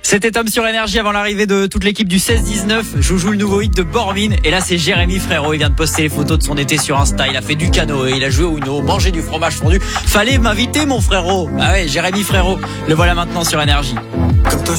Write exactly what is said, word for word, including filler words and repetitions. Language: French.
C'était Tom sur Énergie avant l'arrivée de toute l'équipe du seize dix-neuf. Joujou, le nouveau hit de Bormin. Et là, c'est Jérémy Frérot. Il vient de poster les photos de son été sur Insta. Il a fait du canoë, il a joué au Uno, mangé du fromage fondu. Fallait m'inviter, mon frérot. Ah ouais, Jérémy Frérot. Le voilà maintenant sur Énergie.